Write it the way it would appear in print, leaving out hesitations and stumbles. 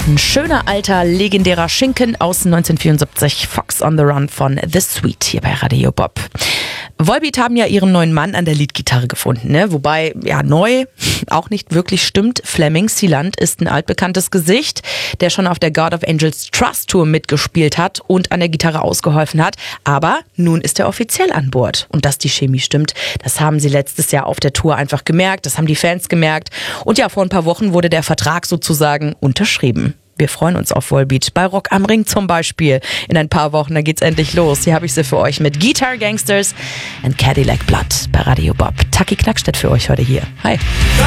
Ein schöner, alter, legendärer Schinken aus 1974, Fox on the Run von The Sweet hier bei Radio Bob. Volbeat haben ja ihren neuen Mann an der Leadgitarre gefunden, ne? Wobei, ja, neu auch nicht wirklich stimmt. Flemming Seeland ist ein altbekanntes Gesicht, der schon auf der God of Angels Trust Tour mitgespielt hat und an der Gitarre ausgeholfen hat. Aber nun ist er offiziell an Bord. Und dass die Chemie stimmt, das haben sie letztes Jahr auf der Tour einfach gemerkt. Das haben die Fans gemerkt. Und ja, vor ein paar Wochen wurde der Vertrag sozusagen unterschrieben. Wir freuen uns auf Volbeat. Bei Rock am Ring zum Beispiel. In ein paar Wochen, da geht's endlich los. Hier habe ich sie für euch mit Guitar Gangsters and Cadillac Blood bei Radio Bob. Taki Knackstedt für euch heute hier. Hi.